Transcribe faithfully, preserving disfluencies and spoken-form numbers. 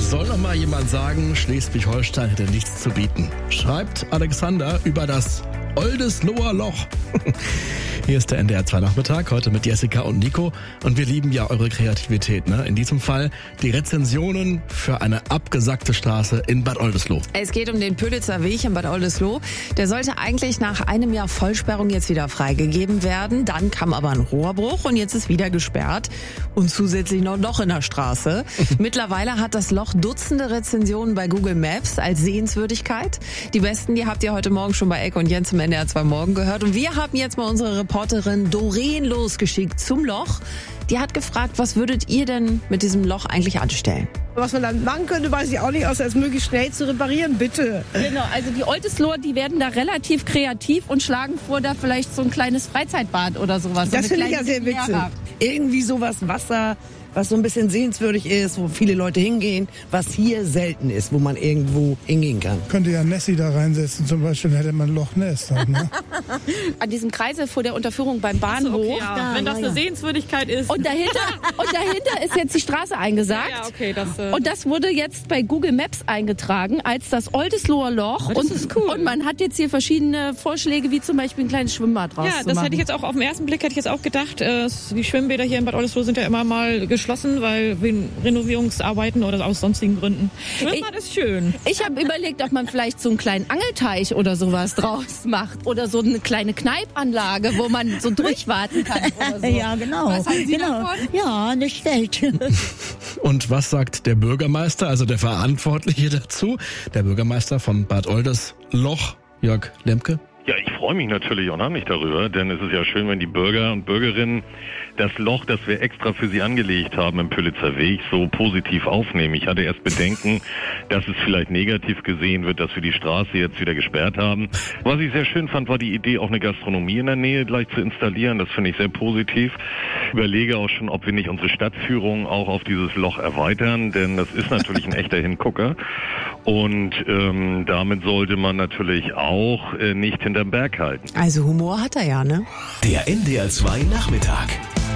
Soll noch mal jemand sagen, Schleswig-Holstein hätte nichts zu bieten. Schreibt Alexander über das Oldesloher Loch. Hier ist der N D R zwei Nachmittag, heute mit Jessica und Nico. Und wir lieben ja eure Kreativität, ne? In diesem Fall die Rezensionen für eine abgesackte Straße in Bad Oldesloe. Es geht um den Pölitzer Weg in Bad Oldesloe. Der sollte eigentlich nach einem Jahr Vollsperrung jetzt wieder freigegeben werden. Dann kam aber ein Rohrbruch und jetzt ist wieder gesperrt. Und zusätzlich noch ein Loch in der Straße. Mittlerweile hat das Loch Dutzende Rezensionen bei Google Maps als Sehenswürdigkeit. Die besten, die habt ihr heute Morgen schon bei Ecke und Jens im N D R zwei Morgen gehört. Und wir haben jetzt mal unsere Reporterin Doreen losgeschickt zum Loch. Die hat gefragt, was würdet ihr denn mit diesem Loch eigentlich anstellen? Was man dann machen könnte, weiß ich auch nicht, außer es möglichst schnell zu reparieren, bitte. Genau, also die Oldesloher, die werden da relativ kreativ und schlagen vor, da vielleicht so ein kleines Freizeitbad oder sowas. Das so finde ich ja sehr witzig. Lehrer. Irgendwie sowas Wasser, was so ein bisschen sehenswürdig ist, wo viele Leute hingehen, was hier selten ist, wo man irgendwo hingehen kann. Könnte ja Nessie da reinsetzen, zum Beispiel, dann hätte man Loch Ness. Dann, ne? An diesem Kreisel vor der Unterführung beim Bahnhof. So, okay, ja. da, Wenn das ja, eine ja. Sehenswürdigkeit ist. Und dahinter, und dahinter ist jetzt die Straße eingesagt. Ja, okay, das, äh und das wurde jetzt bei Google Maps eingetragen als das Oldesloher Loch. Das und, ist cool. Und man hat jetzt hier verschiedene Vorschläge, wie zum Beispiel ein kleines Schwimmbad draus Ja, zu das machen. hätte ich jetzt auch auf den ersten Blick hätte ich jetzt auch gedacht. Äh, die Schwimmbäder hier in Bad Oldesloe sind ja immer mal geschlossen, weil wegen Renovierungsarbeiten oder aus sonstigen Gründen. Schwimmbad ist schön. Ich habe überlegt, ob man vielleicht so einen kleinen Angelteich oder sowas draus macht. Oder so eine kleine Kneipanlage, wo man so durchwarten kann oder so. Ja, genau. Was halten Sie genau. davon? Ja, nicht schlecht. Und was sagt der Bürgermeister, also der Verantwortliche dazu? Der Bürgermeister von Bad Oldesloe, Jörg Lemke? Ja, ich freue mich natürlich unheimlich darüber, denn es ist ja schön, wenn die Bürger und Bürgerinnen das Loch, das wir extra für sie angelegt haben im Pölitzer Weg, so positiv aufnehmen. Ich hatte erst Bedenken, dass es vielleicht negativ gesehen wird, dass wir die Straße jetzt wieder gesperrt haben. Was ich sehr schön fand, war die Idee, auch eine Gastronomie in der Nähe gleich zu installieren. Das finde ich sehr positiv. Ich überlege auch schon, ob wir nicht unsere Stadtführung auch auf dieses Loch erweitern, denn das ist natürlich ein echter Hingucker. Und ähm, damit sollte man natürlich auch äh, nicht hinterm Berg halten. Also Humor hat er ja, ne? Der N D R zwei Nachmittag.